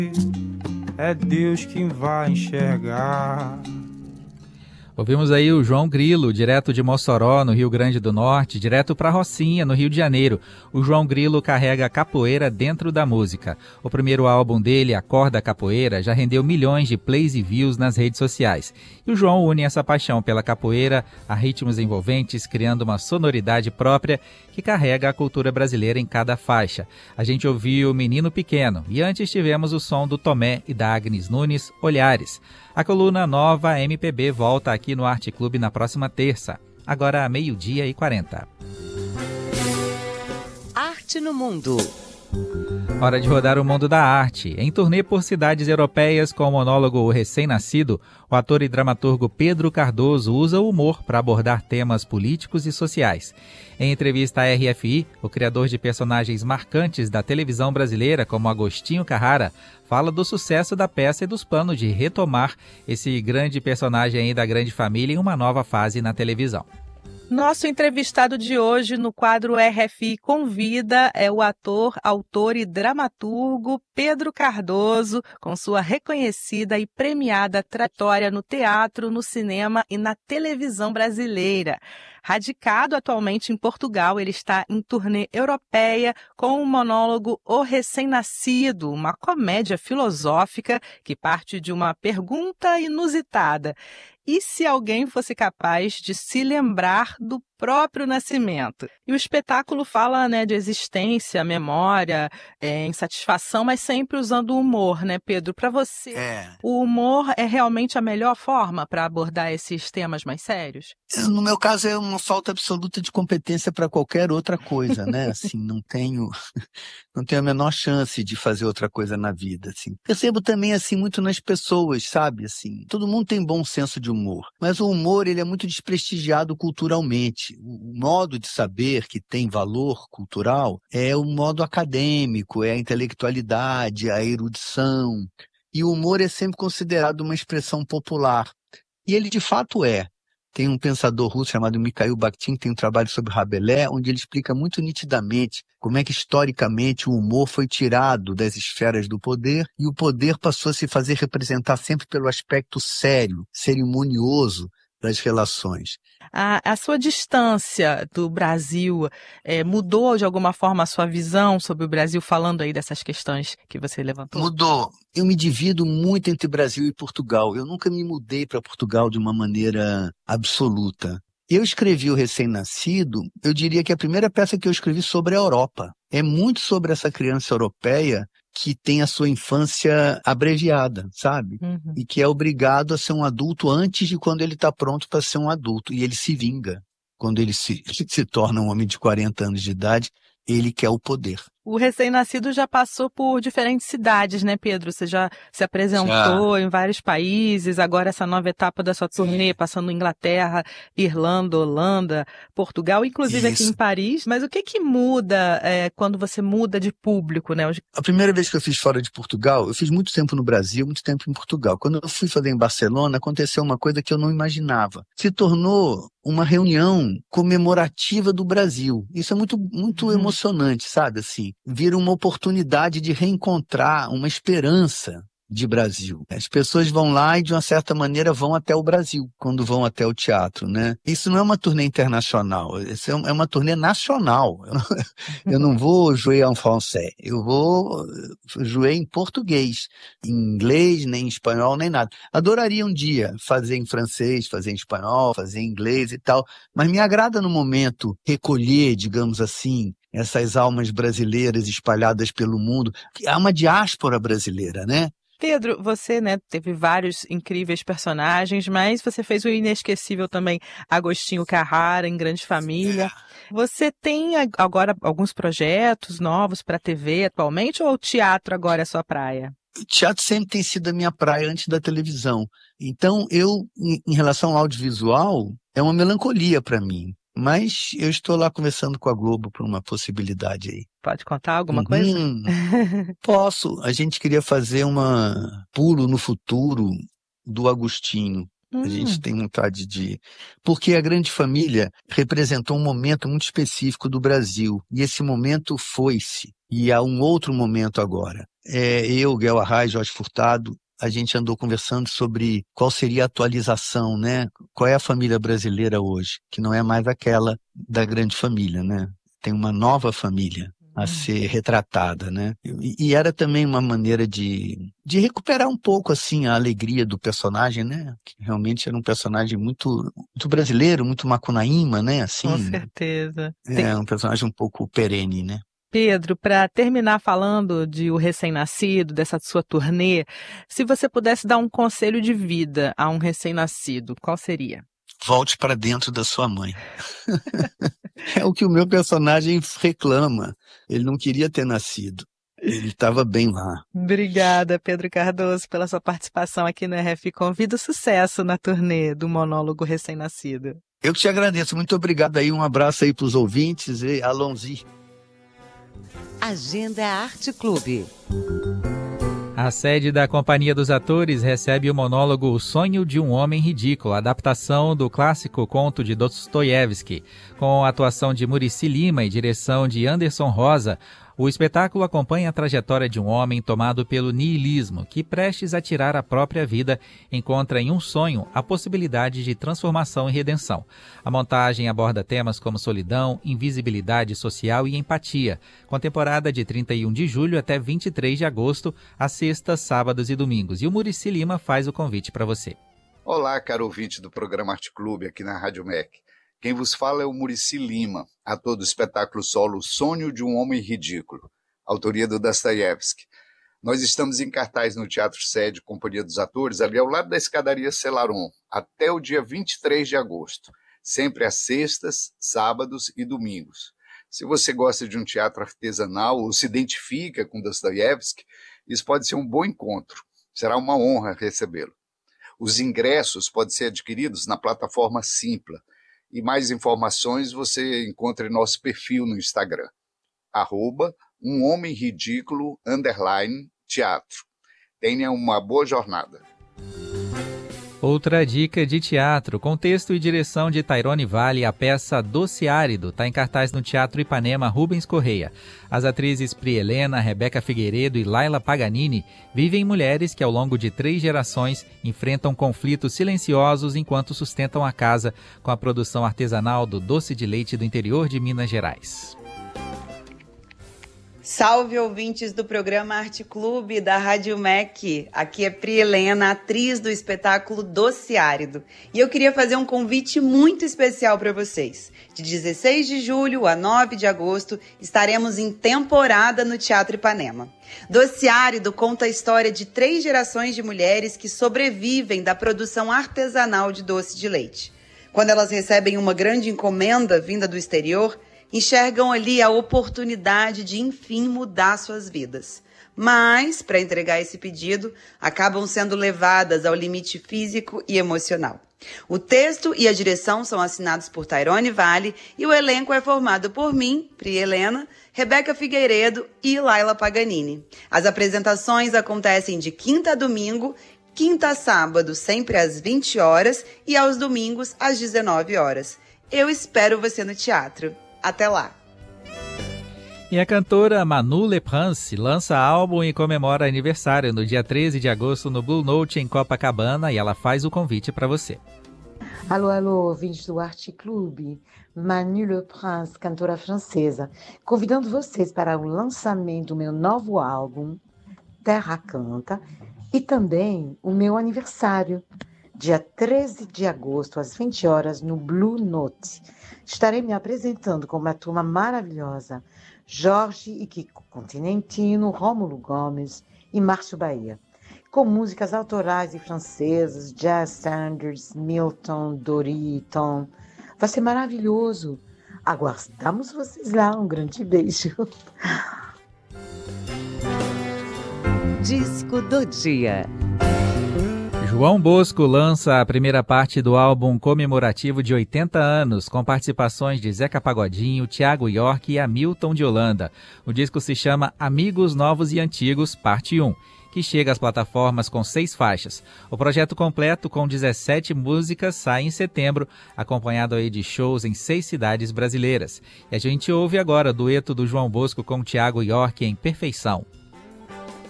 É Deus quem vai enxergar. Ouvimos aí o João Grilo, direto de Mossoró, no Rio Grande do Norte, direto para Rocinha, no Rio de Janeiro. O João Grilo carrega a capoeira dentro da música. O primeiro álbum dele, Acorda Capoeira, já rendeu milhões de plays e views nas redes sociais. E o João une essa paixão pela capoeira a ritmos envolventes, criando uma sonoridade própria que carrega a cultura brasileira em cada faixa. A gente ouviu Menino Pequeno e antes tivemos o som do Tomé e da Agnes Nunes, Olhares. A coluna Nova MPB volta aqui no Arte Clube na próxima terça, agora 12h40. Arte no Mundo. Hora de rodar o mundo da arte. Em turnê por cidades europeias com o monólogo O Recém-Nascido, o ator e dramaturgo Pedro Cardoso usa o humor para abordar temas políticos e sociais. Em entrevista à RFI, o criador de personagens marcantes da televisão brasileira, como Agostinho Carrara, fala do sucesso da peça e dos planos de retomar esse grande personagem aí da grande família em uma nova fase na televisão. Nosso entrevistado de hoje no quadro RFI Convida é o ator, autor e dramaturgo Pedro Cardoso, com sua reconhecida e premiada trajetória no teatro, no cinema e na televisão brasileira. Radicado atualmente em Portugal, ele está em turnê europeia com o monólogo O Recém-Nascido, uma comédia filosófica que parte de uma pergunta inusitada. E se alguém fosse capaz de se lembrar do próprio nascimento? E o espetáculo fala, de existência, memória, insatisfação, mas sempre usando o humor, né, Pedro? Para você, o humor é realmente a melhor forma para abordar esses temas mais sérios? No meu caso, é uma falta absoluta de competência para qualquer outra coisa, né? Assim, não tenho a menor chance de fazer outra coisa na vida, assim. Percebo também, assim, muito nas pessoas, sabe? Assim, todo mundo tem bom senso de humor, mas o humor, ele é muito desprestigiado culturalmente. O modo de saber que tem valor cultural é o modo acadêmico, é a intelectualidade, a erudição. E o humor é sempre considerado uma expressão popular. E ele, de fato, é. Tem um pensador russo chamado Mikhail Bakhtin, que tem um trabalho sobre Rabelais, onde ele explica muito nitidamente como é que, historicamente, o humor foi tirado das esferas do poder e o poder passou a se fazer representar sempre pelo aspecto sério, cerimonioso das relações. A sua distância do Brasil mudou de alguma forma a sua visão sobre o Brasil, falando aí dessas questões que você levantou? Mudou. Eu me divido muito entre Brasil e Portugal. Eu nunca me mudei para Portugal de uma maneira absoluta. Eu escrevi O Recém-Nascido, eu diria que é a primeira peça que eu escrevi sobre a Europa. É muito sobre essa criança europeia que tem a sua infância abreviada, sabe? Uhum. E que é obrigado a ser um adulto antes de quando ele está pronto para ser um adulto. E ele se vinga. Quando ele se torna um homem de 40 anos de idade, ele quer o poder. O Recém-Nascido já passou por diferentes cidades, né, Pedro? Você já se apresentou em vários países, agora essa nova etapa da sua turnê, passando Inglaterra, Irlanda, Holanda, Portugal, inclusive aqui em Paris. Mas o que muda quando você muda de público, né? A primeira vez que eu fiz fora de Portugal, eu fiz muito tempo no Brasil, muito tempo em Portugal. Quando eu fui fazer em Barcelona, aconteceu uma coisa que eu não imaginava. Se tornou uma reunião comemorativa do Brasil. Isso é muito emocionante, sabe, assim. Vira uma oportunidade de reencontrar uma esperança de Brasil. As pessoas vão lá e, de uma certa maneira, vão até o Brasil, quando vão até o teatro, né? Isso não é uma turnê internacional, isso é uma turnê nacional. Eu não vou jouer en français, eu vou jouer em português, em inglês, nem em espanhol, nem nada. Adoraria um dia fazer em francês, fazer em espanhol, fazer em inglês e tal, mas me agrada no momento recolher, digamos assim, essas almas brasileiras espalhadas pelo mundo. Há uma diáspora brasileira, né? Pedro, você, teve vários incríveis personagens, mas você fez o inesquecível também Agostinho Carrara em Grande Família. Você tem agora alguns projetos novos para a TV atualmente ou o teatro agora é a sua praia? O teatro sempre tem sido a minha praia antes da televisão. Então, em relação ao audiovisual, é uma melancolia para mim. Mas eu estou lá conversando com a Globo por uma possibilidade aí. Pode contar alguma coisa? Posso. A gente queria fazer pulo no futuro do Agostinho. A gente tem vontade de... Porque a Grande Família representou um momento muito específico do Brasil. E esse momento foi-se. E há um outro momento agora. eu, Guel Arraes, Jorge Furtado, a gente andou conversando sobre qual seria a atualização, né? Qual é a família brasileira hoje, que não é mais aquela da grande família, né? Tem uma nova família a ser retratada, né? E era também uma maneira de recuperar um pouco, assim, a alegria do personagem, né? Que realmente era um personagem muito brasileiro, muito macunaíma, né? Assim, Com certeza. um personagem um pouco perene, né? Pedro, para terminar falando de O Recém-Nascido, dessa sua turnê, se você pudesse dar um conselho de vida a um recém-nascido, qual seria? Volte para dentro da sua mãe. É o que o meu personagem reclama. Ele não queria ter nascido. Ele estava bem lá. Obrigada, Pedro Cardoso, pela sua participação aqui no RF Convida. Sucesso na turnê do monólogo Recém-Nascido. Eu que te agradeço. Muito obrigado aí. Um abraço aí para os ouvintes e allons-y. Agenda Arte Clube. A sede da Companhia dos Atores recebe o monólogo O Sonho de um Homem Ridículo, adaptação do clássico conto de Dostoiévski. Com a atuação de Muricy Lima e direção de Anderson Rosa, o espetáculo acompanha a trajetória de um homem tomado pelo niilismo, que, prestes a tirar a própria vida, encontra em um sonho a possibilidade de transformação e redenção. A montagem aborda temas como solidão, invisibilidade social e empatia, com temporada de 31 de julho até 23 de agosto, às sextas, sábados e domingos. E o Muricy Lima faz o convite para você. Olá, caro ouvinte do programa Arte Clube, aqui na Rádio MEC. Quem vos fala é o Muricy Lima, ator do espetáculo solo O Sonho de um Homem Ridículo, autoria do Dostoiévski. Nós estamos em cartaz no Teatro Sede Companhia dos Atores, ali ao lado da escadaria Celaron, até o dia 23 de agosto, sempre às sextas, sábados e domingos. Se você gosta de um teatro artesanal ou se identifica com Dostoiévski, isso pode ser um bom encontro. Será uma honra recebê-lo. Os ingressos podem ser adquiridos na plataforma Simpla. E mais informações você encontra em nosso perfil no Instagram, @umhomenridículo_teatro. Tenha uma boa jornada. Outra dica de teatro, com texto e direção de Tairone Vale, a peça Doce Árido está em cartaz no Teatro Ipanema Rubens Correia. As atrizes Pri Helena, Rebeca Figueiredo e Laila Paganini vivem mulheres que ao longo de 3 gerações enfrentam conflitos silenciosos enquanto sustentam a casa com a produção artesanal do doce de leite do interior de Minas Gerais. Salve, ouvintes do programa Arte Clube da Rádio MEC. Aqui é Pri Helena, atriz do espetáculo Doce Árido. E eu queria fazer um convite muito especial para vocês. De 16 de julho a 9 de agosto, estaremos em temporada no Teatro Ipanema. Doce Árido conta a história de 3 gerações de mulheres que sobrevivem da produção artesanal de doce de leite. Quando elas recebem uma grande encomenda vinda do exterior, enxergam ali a oportunidade de, enfim, mudar suas vidas. Mas, para entregar esse pedido, acabam sendo levadas ao limite físico e emocional. O texto e a direção são assinados por Tairone Vale e o elenco é formado por mim, Pri Helena, Rebeca Figueiredo e Laila Paganini. As apresentações acontecem de quinta a domingo, quinta a sábado, sempre às 20 horas e aos domingos às 19 horas. Eu espero você no teatro. Até lá! E a cantora Manu Leprince lança álbum e comemora aniversário no dia 13 de agosto no Blue Note em Copacabana e ela faz o convite para você. Alô, alô, ouvintes do Arte Clube. Manu Leprince, cantora francesa, convidando vocês para o lançamento do meu novo álbum, Terra Canta, e também o meu aniversário, dia 13 de agosto, às 20 horas, no Blue Note. Estarei me apresentando com uma turma maravilhosa, Jorge e Kiko Continentino, Rômulo Gomes e Márcio Bahia, com músicas autorais e francesas, jazz standards, Milton, Doriton. Vai ser maravilhoso. Aguardamos vocês lá. Um grande beijo. Disco do dia. João Bosco lança a primeira parte do álbum comemorativo de 80 anos, com participações de Zeca Pagodinho, Thiago York e Hamilton de Holanda. O disco se chama Amigos Novos e Antigos, parte 1, que chega às plataformas com 6 faixas. O projeto completo, com 17 músicas, sai em setembro, acompanhado aí de shows em 6 cidades brasileiras. E a gente ouve agora o dueto do João Bosco com Thiago York em Perfeição.